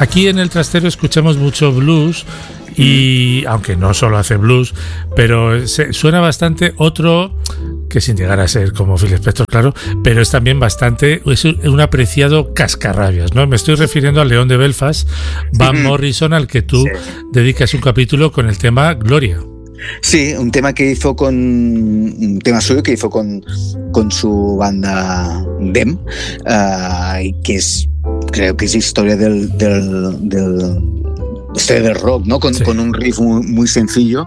aquí en el trastero escuchamos mucho blues y aunque no solo hace blues, pero suena bastante otro que sin llegar a ser como Phil Spector, claro, pero es también bastante, es un apreciado cascarrabias, ¿no? Me estoy refiriendo al León de Belfast, Van Morrison, al que tú dedicas un capítulo con el tema Gloria. Sí, un tema suyo que hizo con su banda Dem, que creo que es historia historia del rock, ¿no? Con un riff muy sencillo.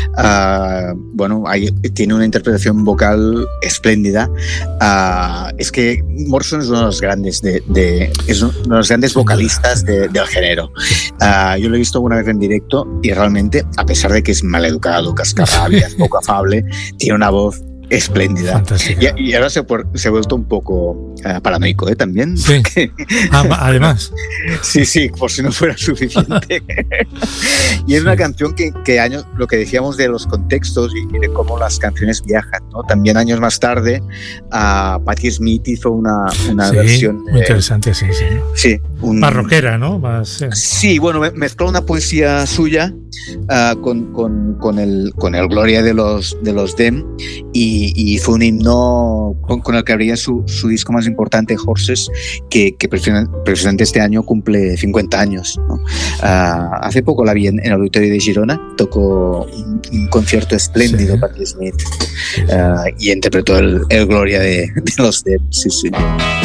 Tiene una interpretación vocal espléndida. Es que Morrison es uno de los grandes vocalistas del género. Yo lo he visto alguna vez en directo y realmente, a pesar de que es maleducado, cascarrabias, poco afable, tiene una voz espléndida. Y ahora se ha vuelto un poco paranoico, también. Sí. Además. Sí, por si no fuera suficiente. Y es una canción que años, lo que decíamos de los contextos y de cómo las canciones viajan, ¿no? También años más tarde, Patti Smith hizo una versión muy interesante, sí. Sí, más rockera, ¿no? Sí, bueno, mezcló una poesía suya con el Gloria de los Dem y fue un himno con el que abría su disco más importante, Horses, que precisamente este año cumple 50 años, ¿no? Hace poco la vi en el Auditorio de Girona, tocó un concierto espléndido, Patti Smith, y interpretó el Gloria de los Dem, sí.